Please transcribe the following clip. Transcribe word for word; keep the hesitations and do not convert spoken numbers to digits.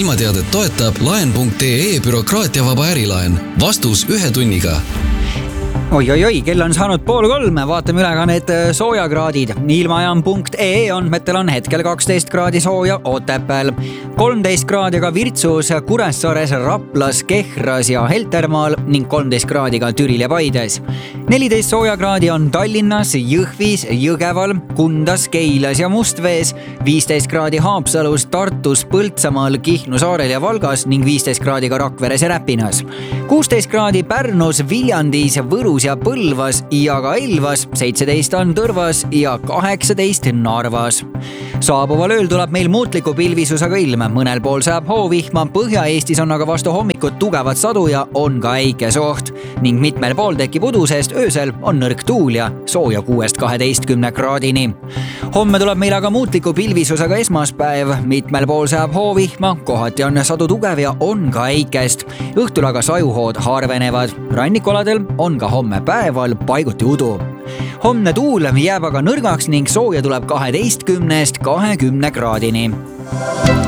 ilmateadet toetab laen punkt ee bürokraatiavaba ärilaen. Vastus ühe tunniga. Oi, oi, oi, kell on saanud pool kolme, vaatame üle ka need soojakraadid. Ilmajam punkt ee andmetel on hetkel kaksteist kraadi sooja Otepääl, kolmteist kraadi ka Virtsus, Kuressaares, Raplas, Kehras ja Heltermaal ning kolmteist kraadi ka Türil ja Paides. neliteist soojakraadi on Tallinnas, Jõhvis, Jõgeval, Kundas, Keilas ja Mustvees, viisteist kraadi Haapsalus, Tartus, Põltsamaal, Kihnu saarel ja Valgas ning viisteist kraadi ka Rakveres ja Räpinas. kuusteist kraadi Pärnus, Viljandis, Võrus ja Põlvas ja ka Elvas, seitseteist on Tõrvas ja kaheksateist Narvas. Saabuval ööl tuleb meil muutliku pilvisusega ilm, mõnel pool saab hoovihma, Põhja-Eestis on aga vastu hommikut tugevat sadu ja on ka äikesoht ning mitmel pool tekib udu, sest öösel on nõrk tuul ja sooja kuuest kaheteistkümne kraadini. Homme tuleb meil aga muutliku pilvisusega esmaspäev, mitmel pool saab hoovihma, kohati on sadu tugev ja on ka äikest. Õhtul aga sajuhood harvenevad, rannikoladel on ka homme päeval paiguti udu. Homne tuul jääb aga nõrgaks ning sooja tuleb kaheteistkümnest kahekümne kraadini.